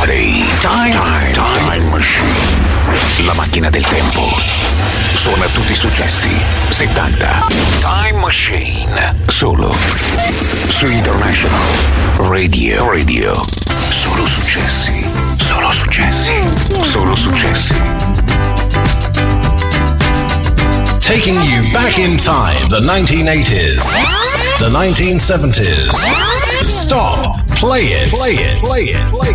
Play. Time Machine. La macchina del tempo. Suona tutti i successi 70. Time Machine. Solo su International Radio. Solo successi. Solo successi. Solo successi. Taking you back in time, the 1980s, the 1970s. Stop, play it, play it, play it, play it.